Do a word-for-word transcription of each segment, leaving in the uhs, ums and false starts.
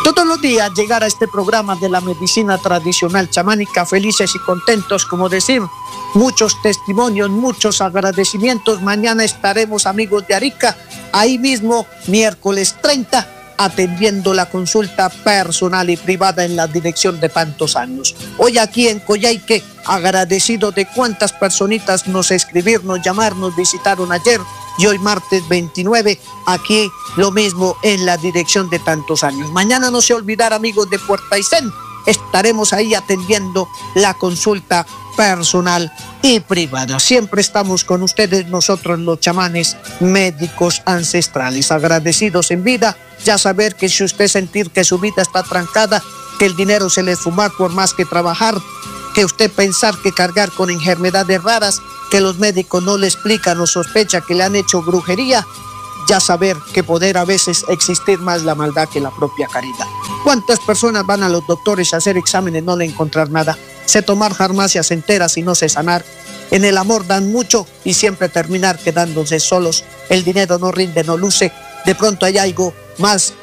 Todos los días llegar a este programa de la medicina tradicional chamánica, felices y contentos, como decir, muchos testimonios, muchos agradecimientos. Mañana estaremos, amigos de Arica, ahí mismo, miércoles treinta, atendiendo la consulta personal y privada en la dirección de tantos años. Hoy aquí en Coyhaique, agradecido de cuántas personitas nos escribieron, llamarnos, visitaron ayer, y hoy martes veintinueve, aquí lo mismo en la dirección de tantos años. Mañana no se olvidar, amigos de Puerto Aysén, estaremos ahí atendiendo la consulta personal y privada. Siempre estamos con ustedes, nosotros los chamanes médicos ancestrales, agradecidos en vida. Ya saber que si usted sentir que su vida está trancada, que el dinero se le fuma por más que trabajar, que usted pensar que cargar con enfermedades raras, que los médicos no le explican o sospecha que le han hecho brujería, ya saber que poder a veces existir más la maldad que la propia caridad. ¿Cuántas personas van a los doctores a hacer exámenes, no le encontrar nada? Se tomar farmacias enteras y no se sanar. En el amor dan mucho y siempre terminar quedándose solos. El dinero no rinde, no luce. De pronto hay algo más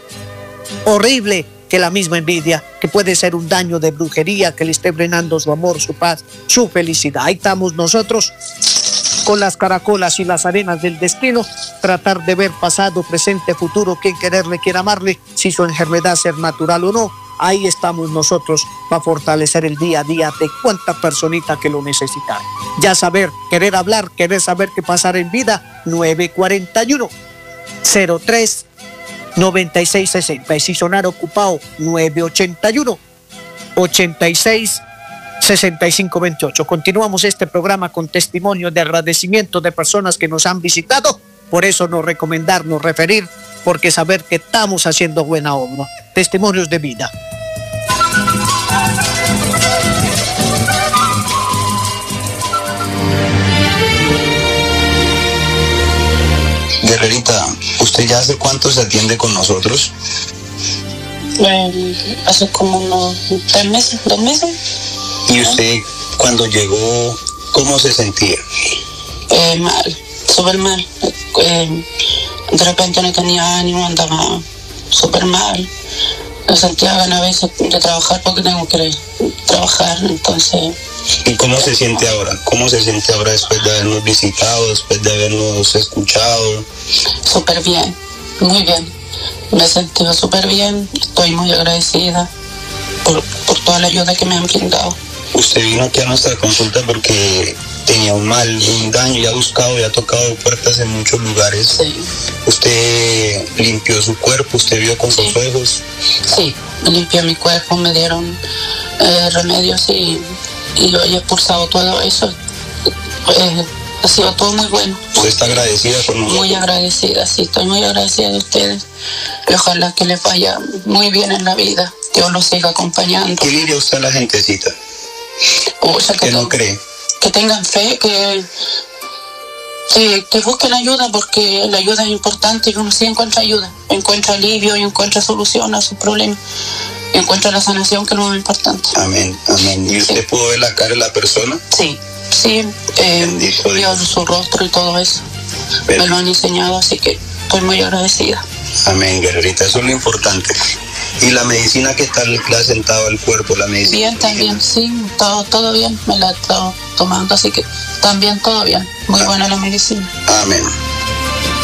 horrible que la misma envidia, que puede ser un daño de brujería que le esté frenando su amor, su paz, su felicidad. Ahí estamos nosotros con las caracolas y las arenas del destino, tratar de ver pasado, presente, futuro, quién quererle, quién amarle, si su enfermedad ser natural o no. Ahí estamos nosotros para fortalecer el día a día de cuánta personita que lo necesita. Ya saber, querer hablar, querer saber qué pasar en vida, nueve cuarenta y uno, cero tres, noventa y seis sesenta. Y si sonar ocupado, nueve ochenta y uno, ochenta y seis, sesenta y cinco veintiocho. Continuamos este programa con testimonios de agradecimiento de personas que nos han visitado. Por eso nos recomendar, nos referir, porque saber que estamos haciendo buena obra. Testimonios de vida. Guerrerita, ¿usted ya hace cuánto se atiende con nosotros? Bueno, hace como unos tres meses, dos meses. ¿Y usted cuando llegó, cómo se sentía? Eh, mal, súper mal. Eh, de repente no tenía ánimo, andaba súper mal. Me sentía ganas a veces de trabajar porque tengo que trabajar, entonces... ¿Y cómo se siente ahora? ¿Cómo se siente ahora después de habernos visitado, después de habernos escuchado? Súper bien, muy bien. Me he sentido súper bien, estoy muy agradecida por, por toda la ayuda que me han brindado. Usted vino aquí a nuestra consulta porque tenía un mal, un daño, y ha buscado y ha tocado puertas en muchos lugares. Sí. ¿Usted limpió su cuerpo? ¿Usted vio con Sí. sus ojos? Sí, me limpié mi cuerpo, me dieron eh, remedios y, y yo he expulsado todo eso. Eh, ha sido todo muy bueno. ¿Usted está agradecida con nosotros? Muy agradecida, sí, estoy muy agradecida de ustedes. Y ojalá que les vaya muy bien en la vida, que Dios los siga acompañando. ¿Qué le diría usted a la gentecita O sea, que, que no cree? que tengan fe, que, que, que busquen ayuda, porque la ayuda es importante y uno sí encuentra ayuda, encuentra alivio y encuentra solución a sus problemas, y encuentra la sanación, que es lo más importante. Amén, amén. ¿Y usted Sí. pudo ver la cara de la persona? Sí, sí, eh, Bendito veo Dios. su rostro y todo eso. Pero- Me lo han enseñado, así que estoy muy agradecida. Amén, guerrerita, eso es lo importante. ¿Y la medicina que tal le ha sentado al cuerpo, la medicina? Bien, también, sí, todo, todo bien, me la he estado tomando, así que también todo bien. Muy buena la medicina. Amén.